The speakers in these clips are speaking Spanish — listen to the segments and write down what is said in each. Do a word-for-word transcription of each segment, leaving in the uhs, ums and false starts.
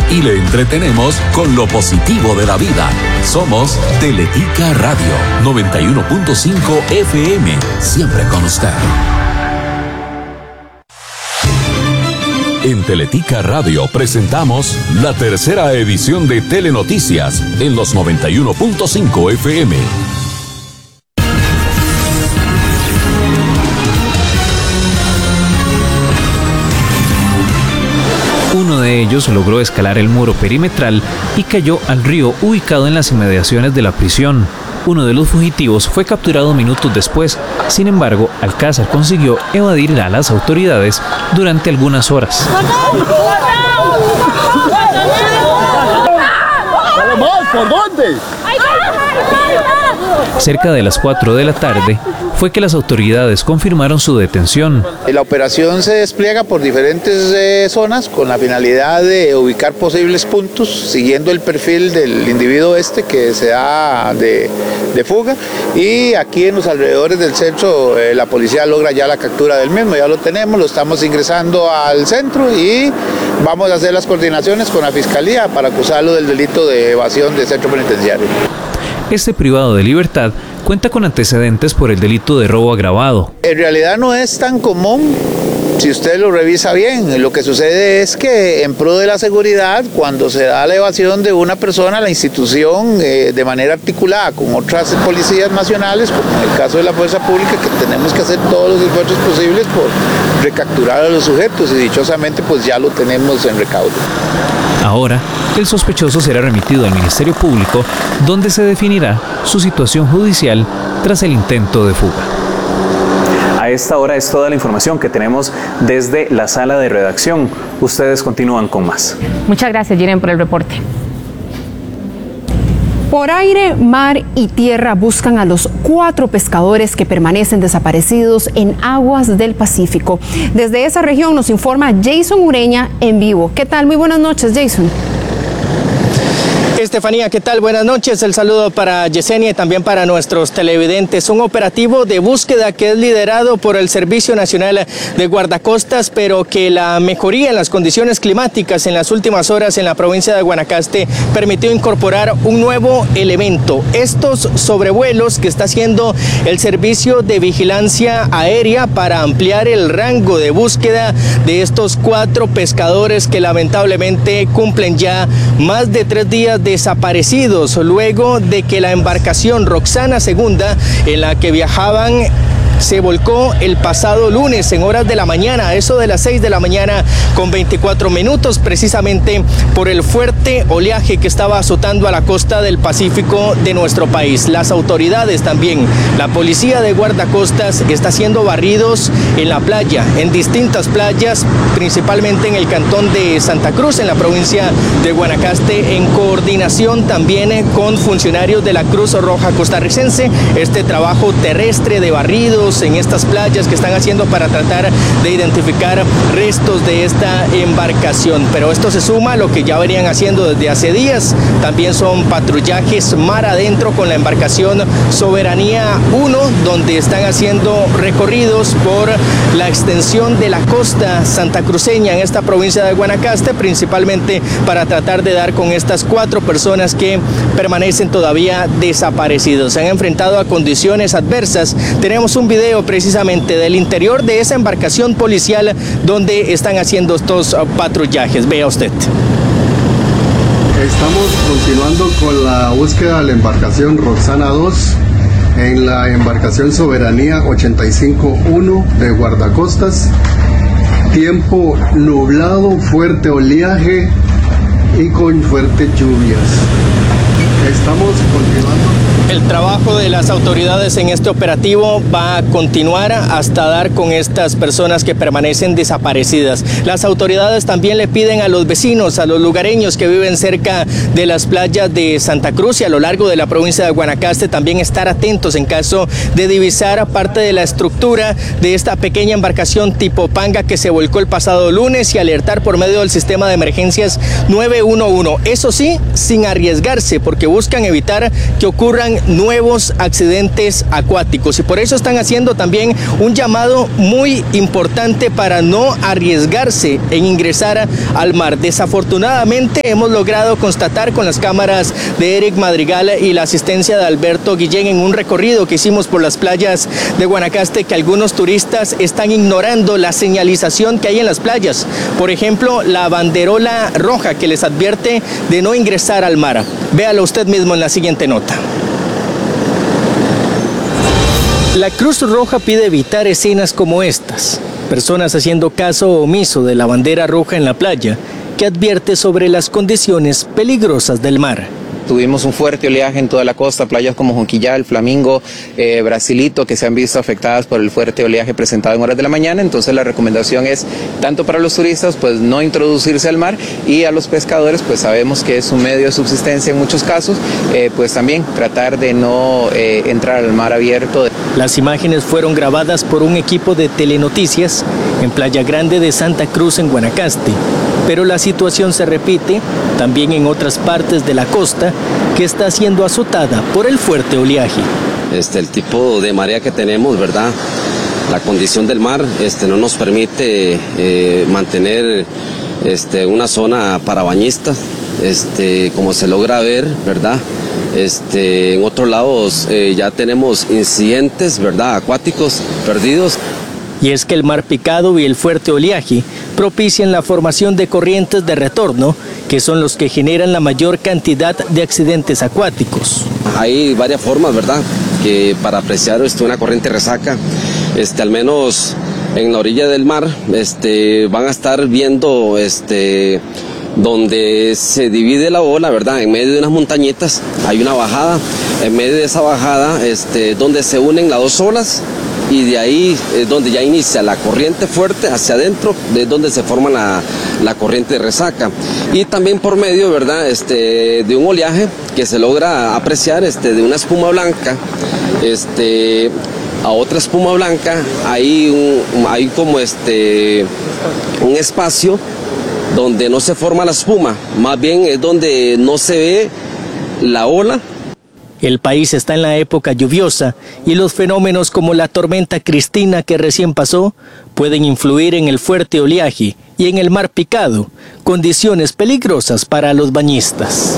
y le entretenemos con lo positivo de la vida. Somos Teletica Radio noventa y uno punto cinco F M, siempre con usted. En Teletica Radio presentamos la tercera edición de Telenoticias en los noventa y uno punto cinco F M. Uno de ellos logró escalar el muro perimetral y cayó al río ubicado en las inmediaciones de la prisión. Uno de los fugitivos fue capturado minutos después. Sin embargo, Alcázar consiguió evadir a las autoridades durante algunas horas. ¿Por dónde? Cerca de las cuatro de la tarde fue que las autoridades confirmaron su detención. La operación se despliega por diferentes eh, zonas con la finalidad de ubicar posibles puntos siguiendo el perfil del individuo este que se da de, de fuga, y aquí en los alrededores del centro eh, la policía logra ya la captura del mismo. Ya lo tenemos, lo estamos ingresando al centro y vamos a hacer las coordinaciones con la Fiscalía para acusarlo del delito de evasión del centro penitenciario. Este privado de libertad cuenta con antecedentes por el delito de robo agravado. En realidad no es tan común, si usted lo revisa bien. Lo que sucede es que en pro de la seguridad, cuando se da la evasión de una persona, la institución eh, de manera articulada con otras policías nacionales, como en el caso de la Fuerza Pública, que tenemos que hacer todos los esfuerzos posibles por recapturar a los sujetos, y dichosamente pues ya lo tenemos en recaudo. Ahora, el sospechoso será remitido al Ministerio Público, donde se definirá su situación judicial tras el intento de fuga. A esta hora es toda la información que tenemos desde la sala de redacción. Ustedes continúan con más. Muchas gracias, Jiren, por el reporte. Por aire, mar y tierra buscan a los cuatro pescadores que permanecen desaparecidos en aguas del Pacífico. Desde esa región nos informa Jason Ureña en vivo. ¿Qué tal? Muy buenas noches, Jason. Estefanía, ¿qué tal? Buenas noches. El saludo para Yesenia y también para nuestros televidentes. Un operativo de búsqueda que es liderado por el Servicio Nacional de Guardacostas, pero que la mejoría en las condiciones climáticas en las últimas horas en la provincia de Guanacaste permitió incorporar un nuevo elemento. Estos sobrevuelos que está haciendo el Servicio de Vigilancia Aérea para ampliar el rango de búsqueda de estos cuatro pescadores que lamentablemente cumplen ya más de tres días de desaparecidos luego de que la embarcación Roxana segunda en la que viajaban se volcó el pasado lunes en horas de la mañana, a eso de las seis de la mañana con veinticuatro minutos, precisamente por el fuerte oleaje que estaba azotando a la costa del Pacífico de nuestro país. Las autoridades también, la policía de guardacostas está haciendo barridos en la playa, en distintas playas, principalmente en el cantón de Santa Cruz, en la provincia de Guanacaste, en coordinación también con funcionarios de la Cruz Roja Costarricense. Este trabajo terrestre de barridos en estas playas que están haciendo para tratar de identificar restos de esta embarcación. Pero esto se suma a lo que ya venían haciendo desde hace días. También son patrullajes mar adentro con la embarcación Soberanía uno, donde están haciendo recorridos por la extensión de la costa santacruceña en esta provincia de Guanacaste, principalmente para tratar de dar con estas cuatro personas que permanecen todavía desaparecidos. Se han enfrentado a condiciones adversas. Tenemos un video precisamente del interior de esa embarcación policial donde están haciendo estos patrullajes. Vea usted. Estamos continuando con la búsqueda de la embarcación Roxana dos en la embarcación Soberanía ochenta y cinco uno de guardacostas. Tiempo nublado, fuerte oleaje y con fuertes lluvias. Estamos continuando. El trabajo de las autoridades en este operativo va a continuar hasta dar con estas personas que permanecen desaparecidas. Las autoridades también le piden a los vecinos, a los lugareños que viven cerca de las playas de Santa Cruz y a lo largo de la provincia de Guanacaste también estar atentos en caso de divisar parte de la estructura de esta pequeña embarcación tipo panga que se volcó el pasado lunes y alertar por medio del sistema de emergencias nueve uno uno. Eso sí, sin arriesgarse, porque buscan evitar que ocurran nuevos accidentes acuáticos y por eso están haciendo también un llamado muy importante para no arriesgarse en ingresar al mar. Desafortunadamente hemos logrado constatar con las cámaras de Eric Madrigal y la asistencia de Alberto Guillén en un recorrido que hicimos por las playas de Guanacaste que algunos turistas están ignorando la señalización que hay en las playas. Por ejemplo, la banderola roja que les advierte de no ingresar al mar. Véalo usted mismo en la siguiente nota. La Cruz Roja pide evitar escenas como estas. Personas haciendo caso omiso de la bandera roja en la playa que advierte sobre las condiciones peligrosas del mar. Tuvimos un fuerte oleaje en toda la costa, playas como Jonquillal, Flamingo, eh, Brasilito, que se han visto afectadas por el fuerte oleaje presentado en horas de la mañana. Entonces la recomendación es, tanto para los turistas, pues no introducirse al mar, y a los pescadores, pues sabemos que es un medio de subsistencia en muchos casos, eh, pues también tratar de no eh, entrar al mar abierto. Las imágenes fueron grabadas por un equipo de Telenoticias en Playa Grande de Santa Cruz, en Guanacaste. Pero la situación se repite también en otras partes de la costa que está siendo azotada por el fuerte oleaje. Este, el tipo de marea que tenemos, ¿verdad? La condición del mar este, no nos permite eh, mantener este, una zona para bañistas, este, como se logra ver, ¿verdad? Este, en otros lados eh, ya tenemos incidentes, ¿verdad? Acuáticos perdidos. Y es que el mar picado y el fuerte oleaje propician la formación de corrientes de retorno, que son los que generan la mayor cantidad de accidentes acuáticos. Hay varias formas, ¿verdad?, que para apreciar esto, una corriente resaca, este, al menos en la orilla del mar, este, van a estar viendo este, donde se divide la ola, ¿verdad?, en medio de unas montañitas, hay una bajada, en medio de esa bajada, este, donde se unen las dos olas, y de ahí es donde ya inicia la corriente fuerte hacia adentro, de donde se forma la, la corriente de resaca. Y también por medio, ¿verdad?, este, de un oleaje que se logra apreciar este, de una espuma blanca, este, a otra espuma blanca, hay, un, hay como este, un espacio donde no se forma la espuma, más bien es donde no se ve la ola. El país está en la época lluviosa y los fenómenos como la tormenta Cristina que recién pasó pueden influir en el fuerte oleaje y en el mar picado, condiciones peligrosas para los bañistas.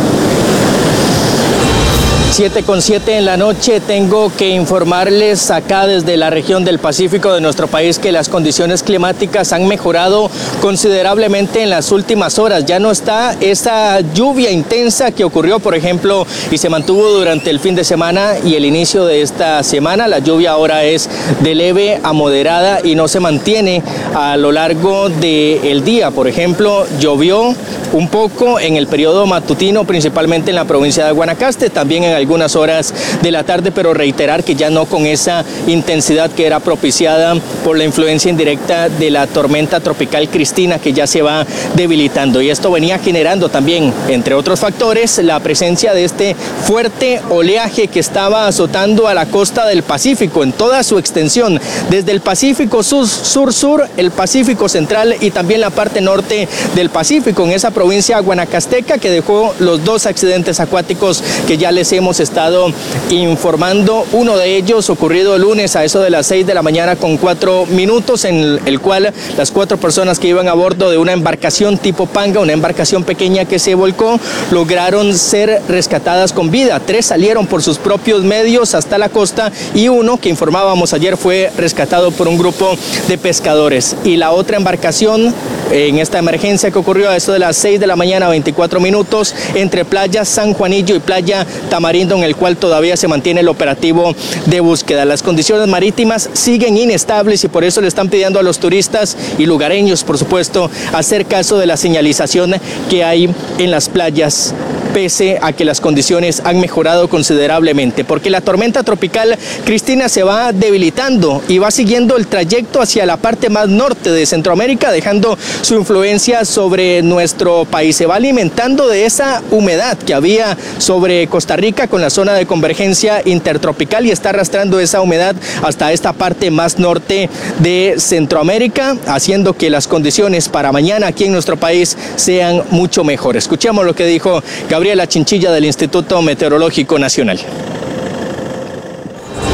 siete con siete en la noche, tengo que informarles acá desde la región del Pacífico de nuestro país que las condiciones climáticas han mejorado considerablemente en las últimas horas. Ya no está esa lluvia intensa que ocurrió, por ejemplo, y se mantuvo durante el fin de semana y el inicio de esta semana. La lluvia ahora es de leve a moderada y no se mantiene a lo largo del día. Por ejemplo, llovió un poco en el periodo matutino, principalmente en la provincia de Guanacaste, también en algunas horas de la tarde, pero reiterar que ya no con esa intensidad que era propiciada por la influencia indirecta de la tormenta tropical Cristina, que ya se va debilitando. Y esto venía generando también, entre otros factores, la presencia de este fuerte oleaje que estaba azotando a la costa del Pacífico en toda su extensión, desde el Pacífico sur-sur, el Pacífico central y también la parte norte del Pacífico, en esa provincia guanacasteca que dejó los dos accidentes acuáticos que ya les hemos estado informando. Uno de ellos ocurrido el lunes a eso de las seis de la mañana con cuatro minutos, en el cual las cuatro personas que iban a bordo de una embarcación tipo panga, una embarcación pequeña que se volcó, lograron ser rescatadas con vida. Tres salieron por sus propios medios hasta la costa y uno, que informábamos ayer, fue rescatado por un grupo de pescadores. Y la otra embarcación, en esta emergencia que ocurrió a eso de las seis de la mañana, veinticuatro minutos, entre playa San Juanillo y playa Tamarindo, en el cual todavía se mantiene el operativo de búsqueda. Las condiciones marítimas siguen inestables y por eso le están pidiendo a los turistas y lugareños, por supuesto, hacer caso de la señalización que hay en las playas, pese a que las condiciones han mejorado considerablemente, porque la tormenta tropical Cristina se va debilitando y va siguiendo el trayecto hacia la parte más norte de Centroamérica, dejando su influencia sobre nuestro país. Se va alimentando de esa humedad que había sobre Costa Rica con la zona de convergencia intertropical y está arrastrando esa humedad hasta esta parte más norte de Centroamérica, haciendo que las condiciones para mañana aquí en nuestro país sean mucho mejores. Escuchemos lo que dijo Gabriela Chinchilla del Instituto Meteorológico Nacional.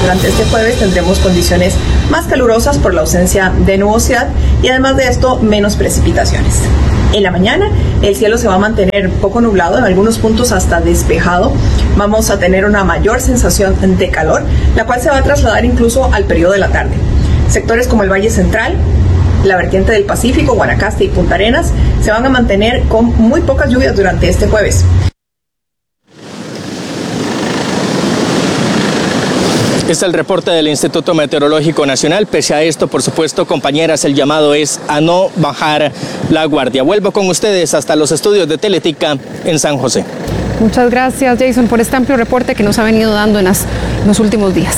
durante este jueves tendremos condiciones más calurosas por la ausencia de nubosidad y además de esto menos precipitaciones. En la mañana el cielo se va a mantener poco nublado, en algunos puntos hasta despejado. Vamos a tener una mayor sensación de calor, la cual se va a trasladar incluso al periodo de la tarde. Sectores como el Valle Central, la vertiente del Pacífico, Guanacaste y Punta Arenas se van a mantener con muy pocas lluvias durante este jueves. Este es el reporte del Instituto Meteorológico Nacional. Pese a esto, por supuesto, compañeras, el llamado es a no bajar la guardia. Vuelvo con ustedes hasta los estudios de Teletica en San José. Muchas gracias, Jason, por este amplio reporte que nos ha venido dando en, las, en los últimos días.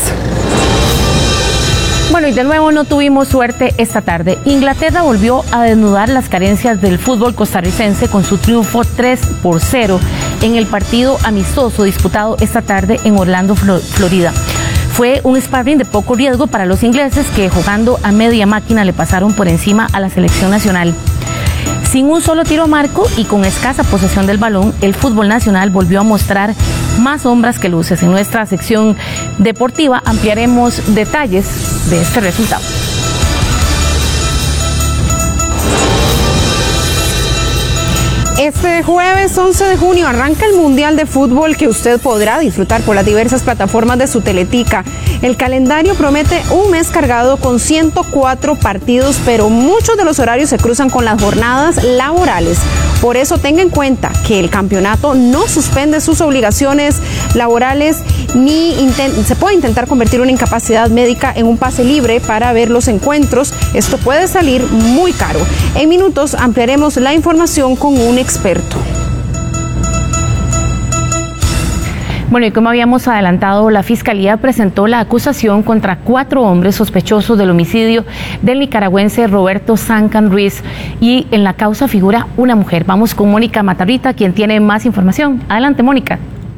Bueno, y de nuevo no tuvimos suerte esta tarde. Inglaterra volvió a desnudar las carencias del fútbol costarricense con su triunfo tres por cero en el partido amistoso disputado esta tarde en Orlando, Florida. Fue un sparring de poco riesgo para los ingleses que jugando a media máquina le pasaron por encima a la selección nacional. Sin un solo tiro a marco y con escasa posesión del balón, el fútbol nacional volvió a mostrar más sombras que luces. En nuestra sección deportiva ampliaremos detalles de este resultado. Este jueves once de junio arranca el Mundial de Fútbol que usted podrá disfrutar por las diversas plataformas de su Teletica. El calendario promete un mes cargado con ciento cuatro partidos, pero muchos de los horarios se cruzan con las jornadas laborales. Por eso tenga en cuenta que el campeonato no suspende sus obligaciones laborales ni se puede intentar convertir una incapacidad médica en un pase libre para ver los encuentros. Esto puede salir muy caro. En minutos ampliaremos la información con un experto. Bueno, y como habíamos adelantado, la Fiscalía presentó la acusación contra cuatro hombres sospechosos del homicidio del nicaragüense Roberto Sancan Ruiz y en la causa figura una mujer. Vamos con Mónica Matarrita, quien tiene más información. Adelante, Mónica.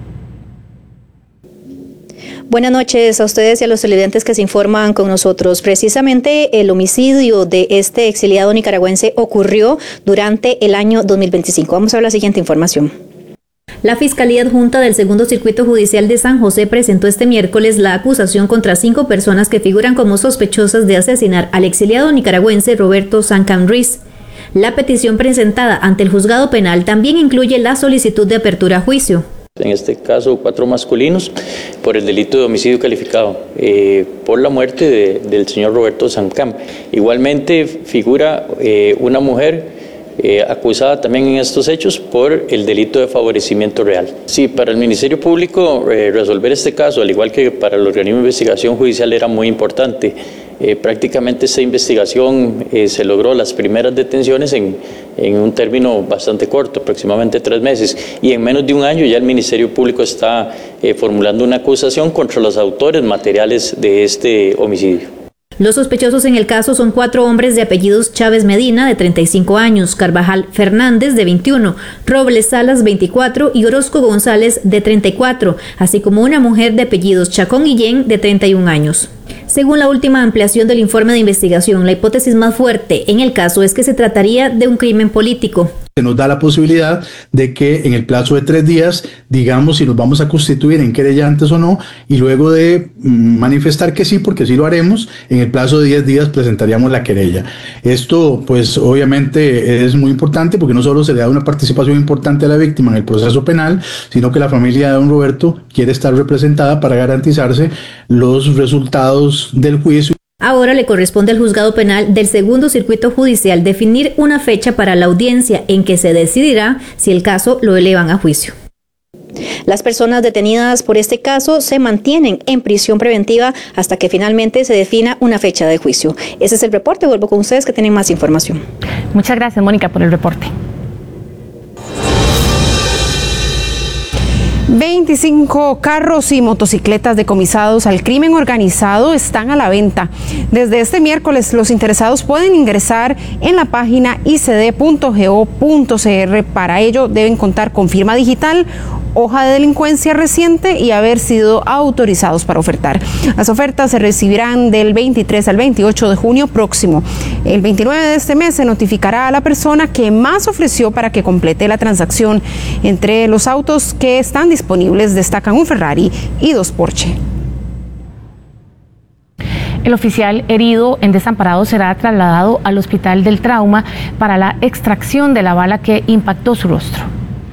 Buenas noches a ustedes y a los televidentes que se informan con nosotros. Precisamente el homicidio de este exiliado nicaragüense ocurrió durante el año dos mil veinticinco. Vamos a ver la siguiente información. La Fiscalía Adjunta del Segundo Circuito Judicial de San José presentó este miércoles la acusación contra cinco personas que figuran como sospechosas de asesinar al exiliado nicaragüense Roberto Sancan Ruiz. La petición presentada ante el juzgado penal también incluye la solicitud de apertura a juicio. En este caso, cuatro masculinos por el delito de homicidio calificado eh, por la muerte de, del señor Roberto Sancan. Igualmente figura eh, una mujer Eh, acusada también en estos hechos por el delito de favorecimiento real. Sí, para el Ministerio Público eh, resolver este caso, al igual que para el organismo de investigación judicial, era muy importante. Eh, prácticamente esta investigación eh, se logró las primeras detenciones en, en un término bastante corto, aproximadamente tres meses, y en menos de un año ya el Ministerio Público está eh, formulando una acusación contra los autores materiales de este homicidio. Los sospechosos en el caso son cuatro hombres de apellidos Chávez Medina, de treinta y cinco años, Carvajal Fernández, de veintiuno, Robles Salas, veinticuatro, y Orozco González, de treinta y cuatro, así como una mujer de apellidos Chacón Guillén, de treinta y un años. Según la última ampliación del informe de investigación, la hipótesis más fuerte en el caso es que se trataría de un crimen político. Se nos da la posibilidad de que en el plazo de tres días digamos si nos vamos a constituir en querellantes o no, y luego de manifestar que sí, porque sí lo haremos, en el plazo de diez días presentaríamos la querella. Esto pues obviamente es muy importante porque no solo se le da una participación importante a la víctima en el proceso penal, sino que la familia de don Roberto quiere estar representada para garantizarse los resultados del juicio. Ahora le corresponde al juzgado penal del Segundo Circuito Judicial definir una fecha para la audiencia en que se decidirá si el caso lo elevan a juicio. Las personas detenidas por este caso se mantienen en prisión preventiva hasta que finalmente se defina una fecha de juicio. Ese es el reporte. Vuelvo con ustedes que tienen más información. Muchas gracias, Mónica, por el reporte. veinticinco carros y motocicletas decomisados al crimen organizado están a la venta. Desde este miércoles, los interesados pueden ingresar en la página i c d punto go punto c r. Para ello, deben contar con firma digital, hoja de delincuencia reciente y haber sido autorizados para ofertar. Las ofertas se recibirán del veintitrés al veintiocho de junio próximo. El veintinueve de este mes se notificará a la persona que más ofreció para que complete la transacción. Entre los autos que están disponibles destacan un Ferrari y dos Porsche. El oficial herido en Desamparados será trasladado al Hospital del Trauma para la extracción de la bala que impactó su rostro.